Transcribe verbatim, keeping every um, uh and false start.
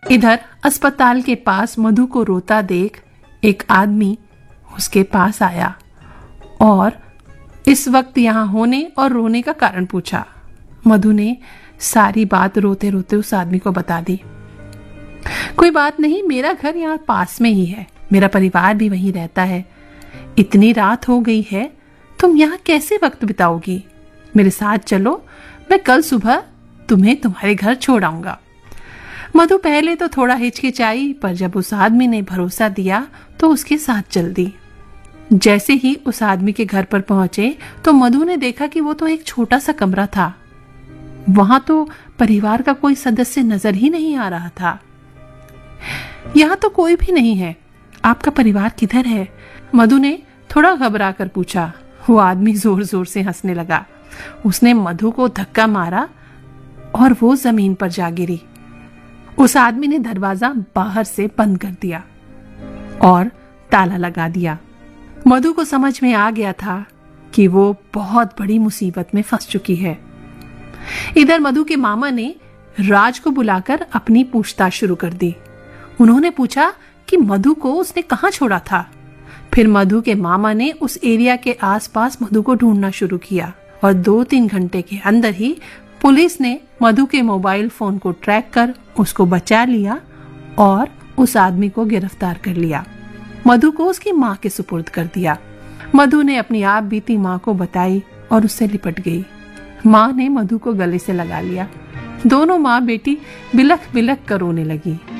इधर अस्पताल के पास मधु को रोता देख एक आदमी उसके पास आया और इस वक्त यहाँ होने और रोने का कारण पूछा। मधु ने सारी बात रोते रोते उस आदमी को बता दी। कोई बात नहीं, मेरा घर यहाँ पास में ही है, मेरा परिवार भी वहीं रहता है। इतनी रात हो गई है, तुम यहाँ कैसे वक्त बिताओगी? मेरे साथ चलो, मैं कल सुबह तुम्हें तुम्हारे घर छोड़ आऊंगा। मधु पहले तो थोड़ा हिचकिचाई, पर जब उस आदमी ने भरोसा दिया तो उसके साथ चल दी। जैसे ही उस आदमी के घर पर पहुंचे तो मधु ने देखा कि वो तो एक छोटा सा कमरा था। वहां तो परिवार का कोई सदस्य नजर ही नहीं आ रहा था। यहाँ तो कोई भी नहीं है, आपका परिवार किधर है? मधु ने थोड़ा घबरा कर पूछा। वो आदमी जोर जोर से हंसने लगा। उसने मधु को धक्का मारा और वो जमीन पर जा गिरी। उस आदमी ने दरवाजा बाहर से बंद कर दिया और ताला लगा दिया। मधु को समझ में आ गया था कि वो बहुत बड़ी मुसीबत में फंस चुकी है। इधर मधु के मामा ने राज को बुलाकर अपनी पूछताछ शुरू कर दी। उन्होंने पूछा कि मधु को उसने कहाँ छोड़ा था। फिर मधु के मामा ने उस एरिया के आसपास मधु को ढूंढना शुरू किया और दो तीन घंटे के अंदर ही पुलिस ने मधु के मोबाइल फोन को ट्रैक कर उसको बचा लिया और उस आदमी को गिरफ्तार कर लिया। मधु को उसकी माँ के सुपुर्द कर दिया। मधु ने अपनी आप बीती माँ को बताई और उससे लिपट गई। माँ ने मधु को गले से लगा लिया। दोनों माँ बेटी बिलख बिलख कर रोने लगी।